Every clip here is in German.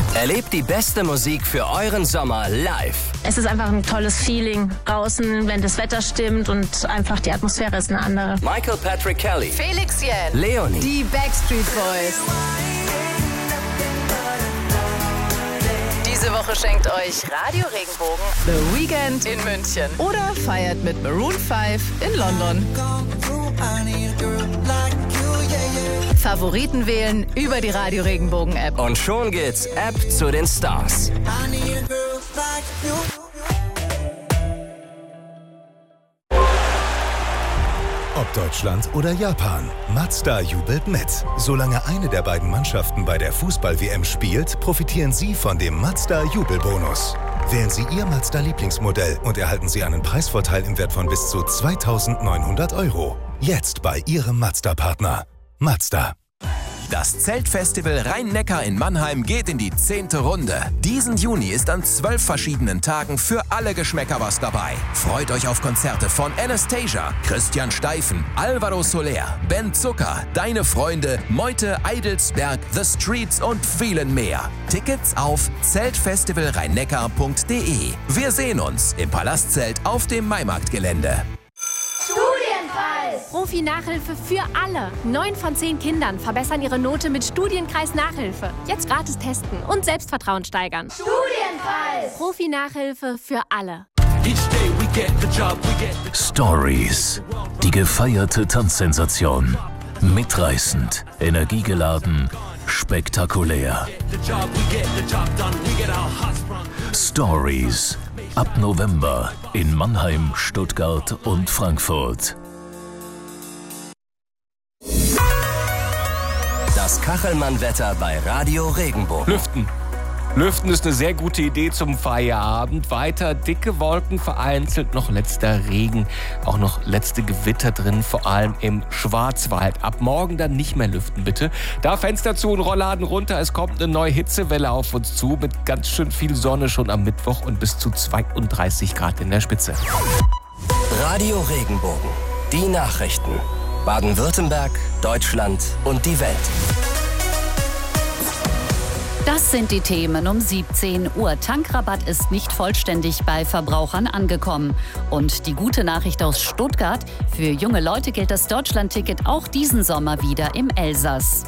Erlebt die beste Musik für euren Sommer live. Es ist einfach ein tolles Feeling draußen, wenn das Wetter stimmt und einfach die Atmosphäre ist eine andere. Michael Patrick Kelly, Felix Jähn, Leonie, die Backstreet Boys. Diese Woche schenkt euch Radio Regenbogen The Weekend in München oder feiert mit Maroon 5 in London. Favoriten wählen über die Radio Regenbogen App. Und schon geht's App zu den Stars. Ob Deutschland oder Japan, Mazda jubelt mit. Solange eine der beiden Mannschaften bei der Fußball-WM spielt, profitieren Sie von dem Mazda-Jubelbonus. Wählen Sie Ihr Mazda-Lieblingsmodell und erhalten Sie einen Preisvorteil im Wert von bis zu 2.900 €. Jetzt bei Ihrem Mazda-Partner. Mazda. Das Zeltfestival Rhein-Neckar in Mannheim geht in die 10. Runde. Diesen Juni ist an 12 verschiedenen Tagen für alle Geschmäcker was dabei. Freut euch auf Konzerte von Anastasia, Christian Steifen, Alvaro Soler, Ben Zucker, Deine Freunde, Meute, Eidelsberg, The Streets und vielen mehr. Tickets auf zeltfestivalrheinneckar.de. Wir sehen uns im Palastzelt auf dem Maimarktgelände. Profi-Nachhilfe für alle. 9 von 10 Kindern verbessern ihre Note mit Studienkreis Nachhilfe. Jetzt gratis testen und Selbstvertrauen steigern. Studienpreis! Profi-Nachhilfe für alle. Stories. Die gefeierte Tanzsensation. Mitreißend, energiegeladen, spektakulär. Stories. Ab November in Mannheim, Stuttgart und Frankfurt. Das Kachelmann-Wetter bei Radio Regenbogen. Lüften ist eine sehr gute Idee zum Feierabend. Weiter dicke Wolken, vereinzelt noch letzter Regen, auch noch letzte Gewitter drin, vor allem im Schwarzwald. Ab morgen dann nicht mehr lüften, bitte. Da Fenster zu und Rollladen runter. Es kommt eine neue Hitzewelle auf uns zu mit ganz schön viel Sonne schon am Mittwoch und bis zu 32 Grad in der Spitze. Radio Regenbogen. Die Nachrichten. Baden-Württemberg, Deutschland und die Welt. Das sind die Themen um 17 Uhr. Tankrabatt ist nicht vollständig bei Verbrauchern angekommen. Und die gute Nachricht aus Stuttgart: Für junge Leute gilt das Deutschlandticket auch diesen Sommer wieder im Elsass.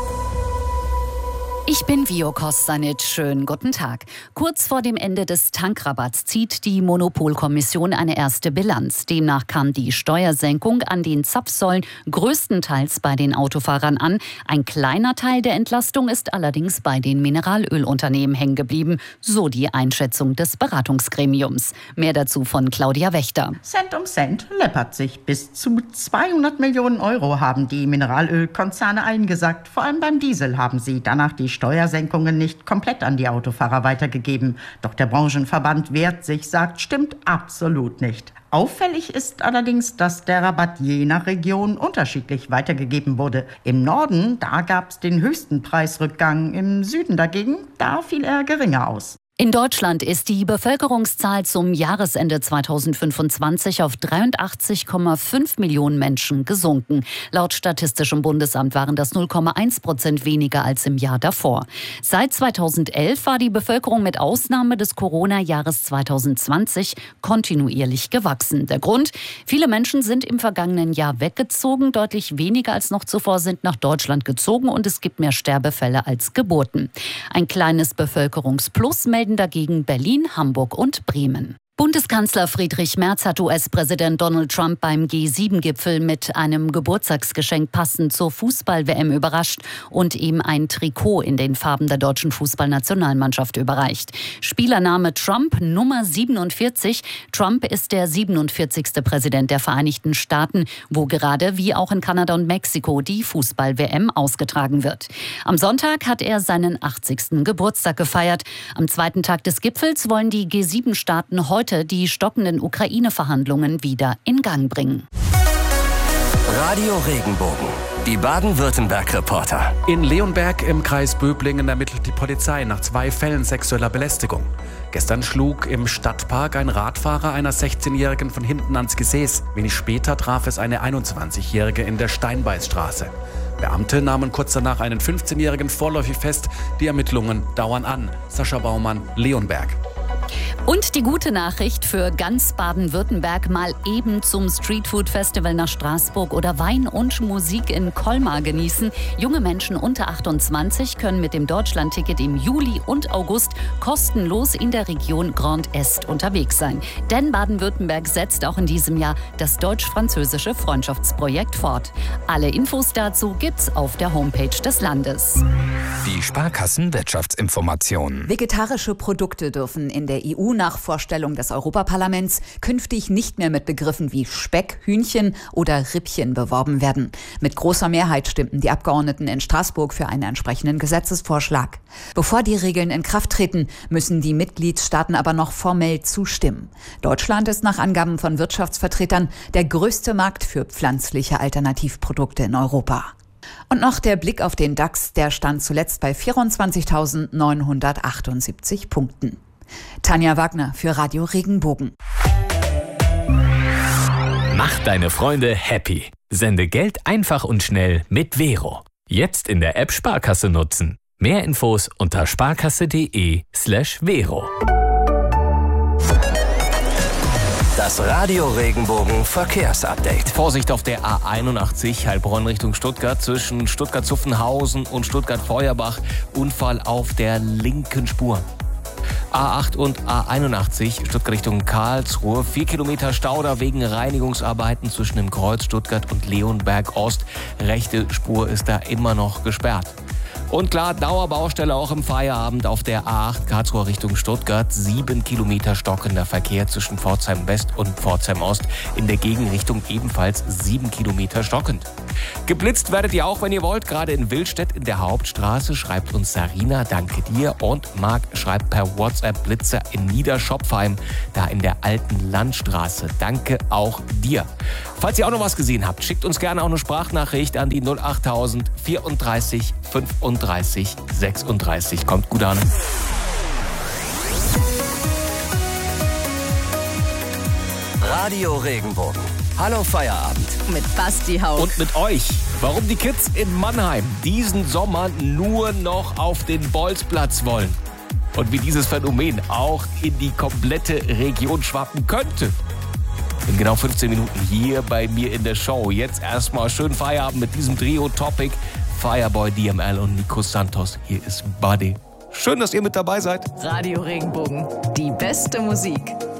Ich bin Vio Kostanic. Schönen guten Tag. Kurz vor dem Ende des Tankrabatts zieht die Monopolkommission eine erste Bilanz. Demnach kam die Steuersenkung an den Zapfsäulen größtenteils bei den Autofahrern an. Ein kleiner Teil der Entlastung ist allerdings bei den Mineralölunternehmen hängen geblieben, so die Einschätzung des Beratungsgremiums. Mehr dazu von Claudia Wächter. Cent um Cent läppert sich. Bis zu 200 Millionen € haben die Mineralölkonzerne eingesackt. Vor allem beim Diesel haben sie danach die Steuersenkungen nicht komplett an die Autofahrer weitergegeben. Doch der Branchenverband wehrt sich, sagt, stimmt absolut nicht. Auffällig ist allerdings, dass der Rabatt je nach Region unterschiedlich weitergegeben wurde. Im Norden, da gab es den höchsten Preisrückgang. Im Süden dagegen, da fiel er geringer aus. In Deutschland ist die Bevölkerungszahl zum Jahresende 2025 auf 83,5 Millionen Menschen gesunken. Laut Statistischem Bundesamt waren das 0,1% weniger als im Jahr davor. Seit 2011 war die Bevölkerung mit Ausnahme des Corona-Jahres 2020 kontinuierlich gewachsen. Der Grund? Viele Menschen sind im vergangenen Jahr weggezogen. Deutlich weniger als noch zuvor sind nach Deutschland gezogen und es gibt mehr Sterbefälle als Geburten. Ein kleines Bevölkerungsplus melden dagegen Berlin, Hamburg und Bremen. Bundeskanzler Friedrich Merz hat US-Präsident Donald Trump beim G7-Gipfel mit einem Geburtstagsgeschenk passend zur Fußball-WM überrascht und ihm ein Trikot in den Farben der deutschen Fußballnationalmannschaft überreicht. Spielername Trump Nummer 47. Trump ist der 47. Präsident der Vereinigten Staaten, wo gerade wie auch in Kanada und Mexiko die Fußball-WM ausgetragen wird. Am Sonntag hat er seinen 80. Geburtstag gefeiert. Am zweiten Tag des Gipfels wollen die G7-Staaten heute die stockenden Ukraine-Verhandlungen wieder in Gang bringen. Radio Regenbogen. Die Baden-Württemberg-Reporter. In Leonberg im Kreis Böblingen ermittelt die Polizei nach 2 Fällen sexueller Belästigung. Gestern schlug im Stadtpark ein Radfahrer einer 16-Jährigen von hinten ans Gesäß. Wenig später traf es eine 21-Jährige in der Steinbeißstraße. Beamte nahmen kurz danach einen 15-Jährigen vorläufig fest. Die Ermittlungen dauern an. Sascha Baumann, Leonberg. Und die gute Nachricht für ganz Baden-Württemberg: mal eben zum Streetfood-Festival nach Straßburg oder Wein und Musik in Colmar genießen. Junge Menschen unter 28 können mit dem Deutschlandticket im Juli und August kostenlos in der Region Grand Est unterwegs sein. Denn Baden-Württemberg setzt auch in diesem Jahr das deutsch-französische Freundschaftsprojekt fort. Alle Infos dazu gibt's auf der Homepage des Landes. Die Sparkassen-Wirtschaftsinformation. Vegetarische Produkte dürfen in der EU nach Vorstellung des Europaparlaments künftig nicht mehr mit Begriffen wie Speck, Hühnchen oder Rippchen beworben werden. Mit großer Mehrheit stimmten die Abgeordneten in Straßburg für einen entsprechenden Gesetzesvorschlag. Bevor die Regeln in Kraft treten, müssen die Mitgliedstaaten aber noch formell zustimmen. Deutschland ist nach Angaben von Wirtschaftsvertretern der größte Markt für pflanzliche Alternativprodukte in Europa. Und noch der Blick auf den DAX, der stand zuletzt bei 24.978 Punkten. Tanja Wagner für Radio Regenbogen. Mach deine Freunde happy. Sende Geld einfach und schnell mit Vero. Jetzt in der App Sparkasse nutzen. Mehr Infos unter sparkasse.de/Vero. Das Radio Regenbogen Verkehrsupdate. Vorsicht auf der A81 Heilbronn Richtung Stuttgart zwischen Stuttgart-Zuffenhausen und Stuttgart-Feuerbach. Unfall auf der linken Spur. A8 und A81 Stuttgart Richtung Karlsruhe. 4 Kilometer Stau wegen Reinigungsarbeiten zwischen dem Kreuz Stuttgart und Leonberg Ost. Rechte Spur ist da immer noch gesperrt. Und klar, Dauerbaustelle auch im Feierabend auf der A8 Karlsruhe Richtung Stuttgart. 7 Kilometer stockender Verkehr zwischen Pforzheim West und Pforzheim Ost. In der Gegenrichtung ebenfalls 7 Kilometer stockend. Geblitzt werdet ihr auch, wenn ihr wollt, gerade in Willstedt in der Hauptstraße. Schreibt uns Sarina, danke dir. Und Marc schreibt per WhatsApp Blitzer in Niederschopfheim, da in der alten Landstraße. Danke auch dir. Falls ihr auch noch was gesehen habt, schickt uns gerne auch eine Sprachnachricht an die 08000 34 35 36. Kommt gut an. Radio Regenbogen. Hallo Feierabend. Mit Basti Hauck. Und mit euch. Warum die Kids in Mannheim diesen Sommer nur noch auf den Bolzplatz wollen. Und wie dieses Phänomen auch in die komplette Region schwappen könnte. In genau 15 Minuten hier bei mir in der Show. Jetzt erstmal schön Feierabend mit diesem Trio-Topic. Fireboy, DML und Nico Santos. Hier ist Buddy. Schön, dass ihr mit dabei seid. Radio Regenbogen. Die beste Musik.